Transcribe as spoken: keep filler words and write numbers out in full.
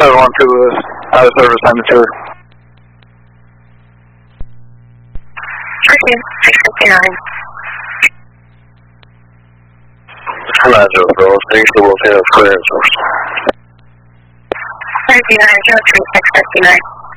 seven one two was out of service, I'm mature. Okay, six fifty-nine. nine zero four, six double ten, clearance. thirty-nine, zero three, six fifty-nine.